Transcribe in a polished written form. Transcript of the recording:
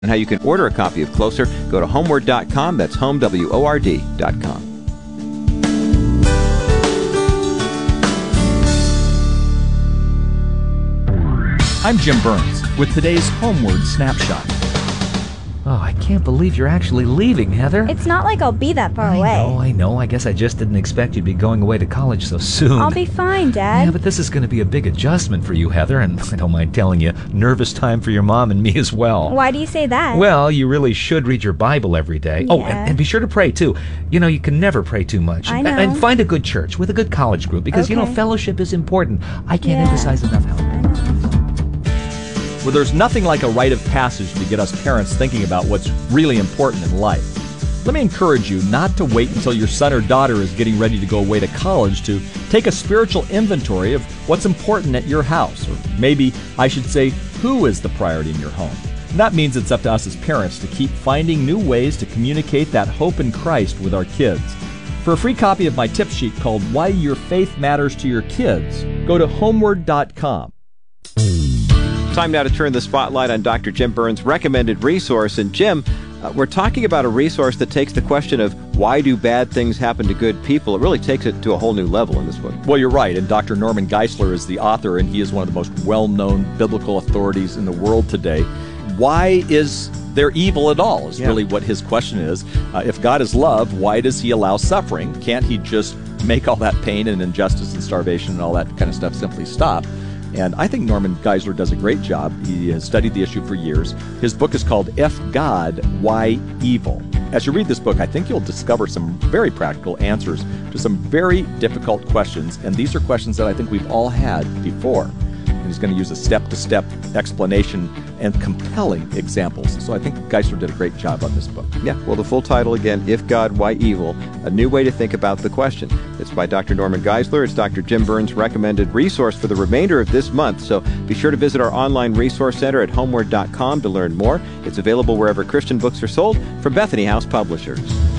And how you can order a copy of Closer, go to homeword.com. That's homeword.com. I'm Jim Burns with today's Homeward Snapshot. Oh, I can't believe you're actually leaving, Heather. It's not like I'll be that far away. I know. I guess I just didn't expect you'd be going away to college so soon. I'll be fine, Dad. Yeah, but this is going to be a big adjustment for you, Heather, and I don't mind telling you, nervous time for your mom and me as well. Why do you say that? Well, you really should read your Bible every day. Yeah. Oh, and be sure to pray, too. You know, you can never pray too much. I know. And find a good church with a good college group, because, Okay. fellowship is important. I can't emphasize enough how. Well, there's nothing like a rite of passage to get us parents thinking about what's really important in life. Let me encourage you not to wait until your son or daughter is getting ready to go away to college to take a spiritual inventory of what's important at your house, or maybe I should say, who is the priority in your home. And that means it's up to us as parents to keep finding new ways to communicate that hope in Christ with our kids. For a free copy of my tip sheet called Why Your Faith Matters to Your Kids, go to homeward.com. Time now to turn the spotlight on Dr. Jim Burns' recommended resource. And Jim, we're talking about a resource that takes the question of why do bad things happen to good people. It really takes it to a whole new level in this book. Well, you're right, and Dr. Norman Geisler is the author, and he is one of the most well-known biblical authorities in the world today. Why is there evil at all is really what his question is. If God is love, why does he allow suffering? Can't he just make all that pain and injustice and starvation and all that kind of stuff simply stop? And I think Norman Geisler does a great job. He has studied the issue for years. His book is called If God, Why Evil? As you read this book, I think you'll discover some very practical answers to some very difficult questions. And these are questions that I think we've all had before. And he's going to use a step-to-step explanation and compelling examples. So I think Geisler did a great job on this book. Yeah, well, the full title again, If God, Why Evil? A New Way to Think About the Question. It's by Dr. Norman Geisler. It's Dr. Jim Burns' recommended resource for the remainder of this month. So be sure to visit our online resource center at homeward.com to learn more. It's available wherever Christian books are sold from Bethany House Publishers.